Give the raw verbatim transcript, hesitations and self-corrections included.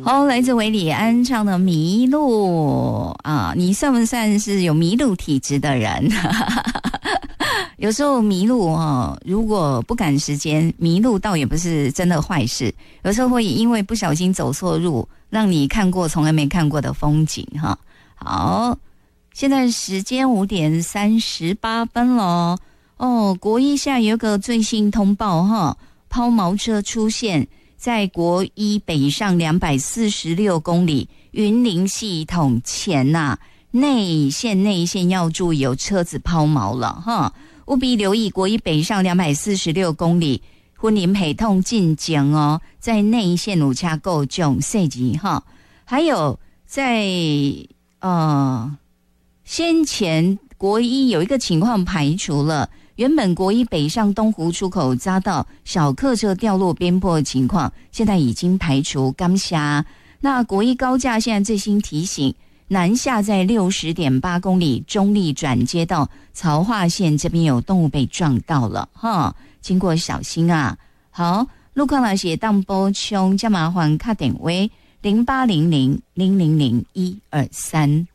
好，来自韦礼安唱的《迷路》啊，你算不算是有迷路体质的人？有时候迷路哦，如果不赶时间，迷路倒也不是真的坏事。有时候会因为不小心走错路，让你看过从来没看过的风景哈。好，现在时间五点三十八分咯。哦，国一下有个最新通报哈，抛锚车出现在国一北上两百四十六公里云林系统前呐、啊，内线内线要注意有车子抛锚了哈。务必留意国一北上两百四十六公里，婚林陪同进境哦，在内线有车够重设计哈。还有在呃先前国一有一个情况排除了，原本国一北上东湖出口匝道小客车掉落边坡的情况，现在已经排除。感谢。那国一高架现在最新提醒。南下在 六十点八公里中立转接到曹化线这边有动物被撞到了哈，经过小心啊。好，路况来写当波冲加麻烦卡点位零八零零零零零一二三。